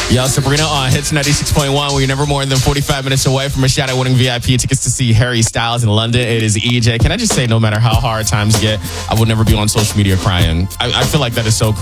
Yo, Sabrina on Hits 96.1. We're never more than 45 minutes away from a shot at winning VIP tickets to see Harry Styles in London. It is EJ. Can I just say, no matter how hard times get, I will never be on social media crying. I feel like that is so crazy.